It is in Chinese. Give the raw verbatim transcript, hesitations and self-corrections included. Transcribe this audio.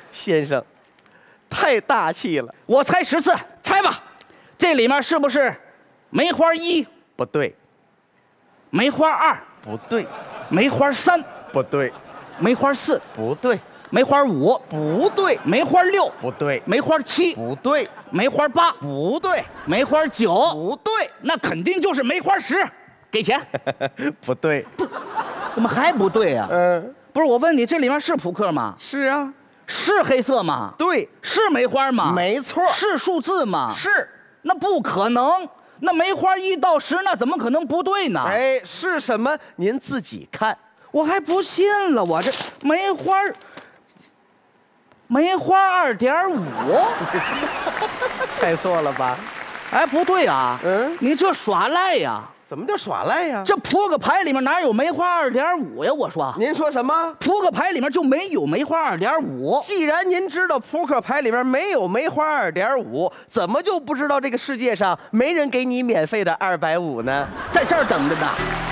先生，太大气了。 我猜十次，猜吧，这里面是不是梅花一？ 不对， 梅花二？ 不对， 梅花三？ 不对， 梅花四？ 不对， 梅花五？ 不对， 梅花六？ 不对， 梅花七？ 不对， 梅花八？ 不对， 梅花九？ 不对， 那肯定就是梅花十。给钱。 不对， 怎么还不对呀、啊？ 嗯， 不是，我问你，这里面是扑克吗？ 是啊， 是黑色吗？ 对， 是梅花吗？ 没错， 是数字吗？ 是。 那不可能，那梅花一到十，那怎么可能不对呢？ 哎，是什么？您自己看。 我还不信了，我这梅花，梅花二点五， 猜错了吧？ 哎，不对啊， 嗯， 你这耍赖呀！ 怎么叫耍赖呀？ 这扑克牌里面哪有梅花二点五呀？我说， 您说什么？ 扑克牌里面就没有梅花二点五。 既然您知道扑克牌里边没有梅花二点五，怎么就不知道这个世界上没人给你免费的二百五呢？ 在这儿等着呢。